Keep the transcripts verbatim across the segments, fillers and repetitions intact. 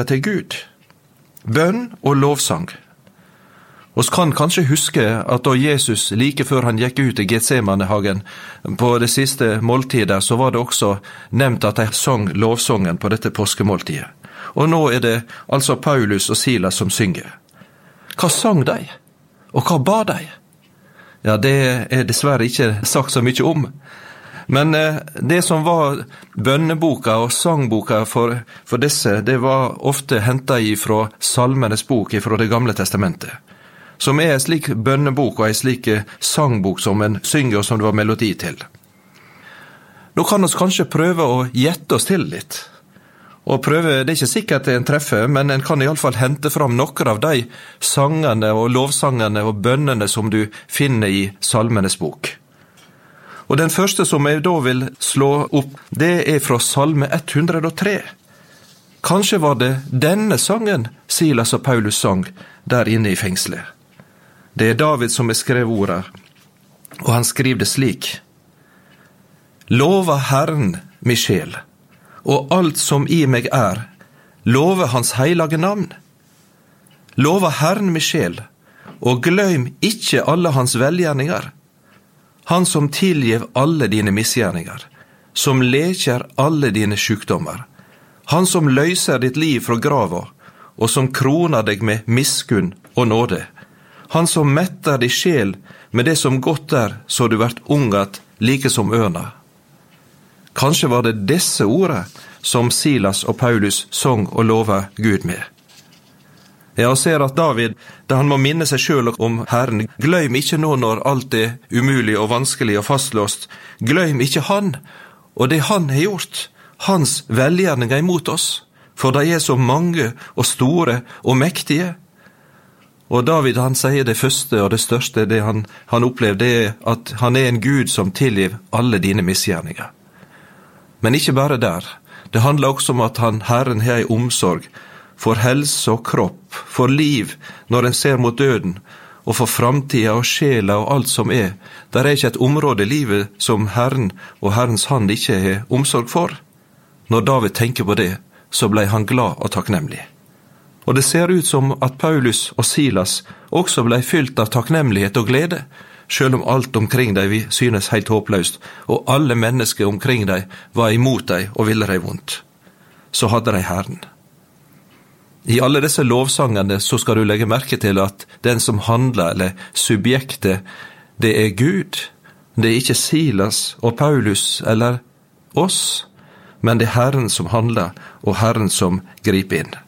til Gud. Bønn og lovsang. Oss kan kanskje huske at da Jesus like før han gikk ut i Getsemanehagen på det siste måltidet, så var det også nevnt at de sang lovsongen på dette påskemåltidet. Og nå er det altså Paulus og Silas som synger. Hva sang de? Og hva ba de? Ja, det er dessverre ikke sagt så mye om. Men det som var bønneboka og sangboka for, for disse, det var ofte hentet fra Salmenes bok fra det gamle testamentet, som er en slik bønnebok og en slik sangbok som en synger og som det var melodi til. Nå kan vi kanskje prøve å gjette oss til litt. Og prøve, det er ikke sikkert en treffer, men en kan i alle fall hente fram noen av de sangene og lovsangene og bønnene som du finner i Salmenes bok. Og den første som jeg da vil slå opp, det er fra Salme ett hundre og tre. Kanskje var det denne sangen Silas og Paulus sang der inne i fengselet. Det er David som er skrevet ordet, og han skriver det slik. Lova Herren, mi sjel, og alt som i meg er, love hans heilage navn. Lova Herren, mi sjel, og gløym ikke alle hans velgjerningar. Han som tilgjev alle dine misgjerningar, som leker alle dine sjukdommer. Han som løyser ditt liv fra grava, og som kroner deg med miskunn og nåde. Han som metter din sjel med det som godt er, så du vært ungat like som ørna. Kanskje var det disse ordene som Silas og Paulus sang og lova Gud med. Jeg ser at David, da han må minne seg selv om Herren, gløym ikke nå når alt er umulig og vanskelig og fastlåst. Gløym ikke han, og det han har gjort, hans velgjerninger imot oss, for de er så mange og store og mektige. Og David, han sier det første og det største, det han, han opplevde, det er at han er en Gud som tilgiver alle dine misgjerninger. Men ikke bare der. Det handler også om at han, Herren, har en omsorg for helse og kropp, for liv når en ser mot døden, og for framtida og sjela og alt som er. Der er ikke et område i livet som Herren og Herrens hand ikke har omsorg for. Når David tenker på det, så ble han glad og takknemlig. Og det ser ut som at Paulus og Silas også ble fylt av takknemlighet og glede, selv om alt omkring dem vi synes helt håpløst, og alle mennesker omkring dem var imot dem og ville dem vondt. Så hadde de Herren. I alle disse lovsangene så skal du legge merke til at den som handler, eller subjektet, det er Gud. Det er ikke Silas og Paulus eller oss, men det er Herren som handler, og Herren som griper inn.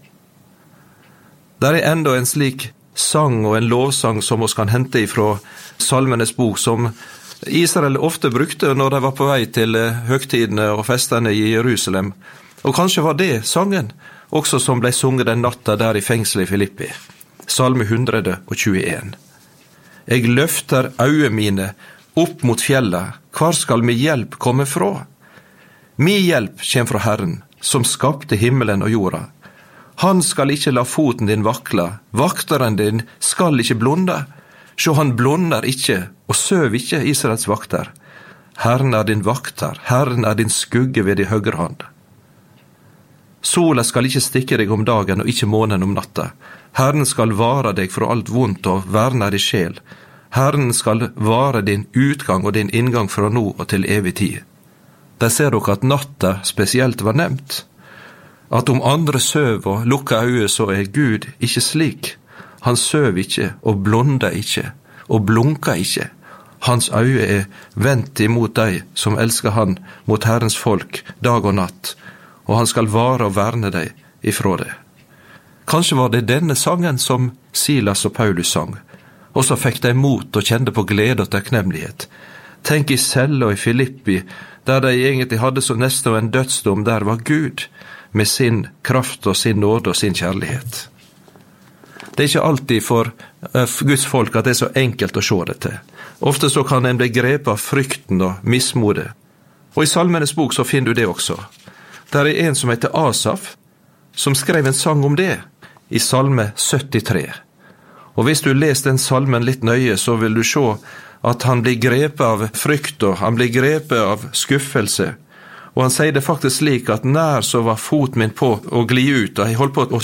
Der er enda en slik sang og en lovsang som oss kan hente ifra Salmenes bok, som Israel ofte brukte når de var på vei til høgtidene og festene i Jerusalem. Og kanskje var det sangen også som ble sunget den natta der i fengselet i Filippi. Salme ett hundre og tjueen. Jeg løfter øye mine opp mot fjella, hvor skal min hjelp komme fra? Min hjelp kjem fra Herren, som skapte himmelen og jorda. Han skal ikke la foten din vakla, vakteren din skal ikke blunda. Så han blonder ikke, og søv ikke Israels vakter. Herren er din vakter, Herren er din skugge ved din høyre hånd. Sola skal ikke stikke deg om dagen og ikke månen om natta. Herren skal vare deg fra alt vondt og verne din sjel. Herren skal vare din utgang og din inngang fra nå og til evig tid. Der ser dere at natta spesielt var nevnt. At om andre søv og lukka øye, så er Gud ikke slik. Han søv ikke og blunda ikke og blunka ikke. Hans øye er vendt imot deg som elsker han, mot Herrens folk dag og natt, og han skal vare og verne deg ifra det. Kanskje var det denne sangen som Silas og Paulus sang, og så fikk de mot og kjente på glede og takknemlighet. Tenk i Celle og i Filippi, der de egentlig hadde så nesten en dødsdom, der var Gud med sin kraft og sin nåde og sin kjærlighet. Det er ikke alltid for Guds folk at det er så enkelt å se det til. Ofte så kan en bli grepet av frykten og mismode. Og i Salmenes bok så finner du det også. Der er en som heter Asaf, som skrev en sang om det i Salme syttitre. Og hvis du leser den salmen litt nøye, så vil du se at han blir grepet av frykt, og han blir grepet av skuffelse. Og han sier det faktisk slik at nær så var fot min på å gli ut, og jeg holdt på å